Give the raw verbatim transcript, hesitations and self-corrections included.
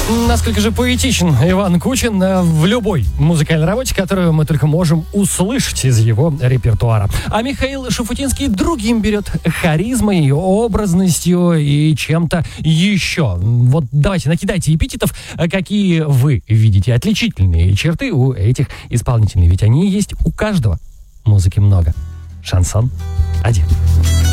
Насколько же поэтичен Иван Кучин в любой музыкальной работе, которую мы только можем услышать из его репертуара. А Михаил Шуфутинский другим берет: харизмой, образностью и чем-то еще. Вот давайте накидайте эпитетов, какие вы видите отличительные черты у этих исполнителей. Ведь они есть у каждого. Музыки много. Шансон один.